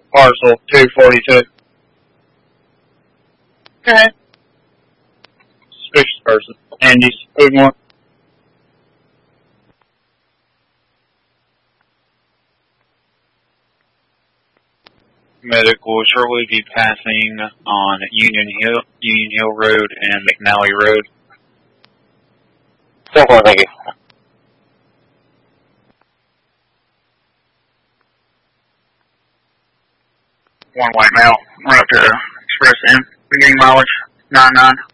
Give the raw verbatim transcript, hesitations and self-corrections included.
Parcel two forty-two. Okay. Suspicious person. Andy Spoonmore. Medical will shortly be passing on Union Hill, Union Hill Road and McNally Road. So far, thank you. One white male, run up to Express M, beginning mileage, nine nine.